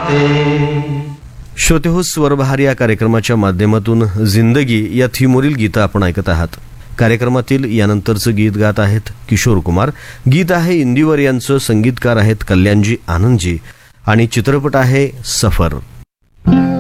श्रोते हो, स्वरबहार या कार्यक्रमाच्या माध्यमातून जिंदगी या थीमवरील गीतं आपण ऐकत आहात. कार्यक्रमातील यानंतरचं गीत गात आहेत किशोर कुमार. गीत आहे इंदिवर यांचं, संगीतकार आहेत कल्याणजी आनंदजी आणि चित्रपट आहे सफर.